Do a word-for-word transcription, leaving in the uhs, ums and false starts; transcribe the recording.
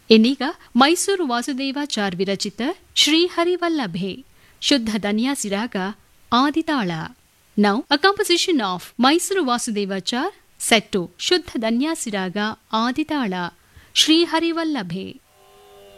ಇನ್ನೀಗ ಮೈಸೂರು ವಾಸುದೇವಾಚಾರ್ ವಿರಚಿತ ಶ್ರೀಹರಿವಲ್ಲಭೆ ಶುದ್ಧ ಧನ್ಯಾಸಿ ರಾಗ ಆದಿತಾಳ. Now a composition of Mysuru Vasudevachar set to ಶುದ್ಧ ಧನ್ಯಾಸಿ ರಾಗ ಆದಿತಾಳ ಶ್ರೀಹರಿವಲ್ಲಭೆ.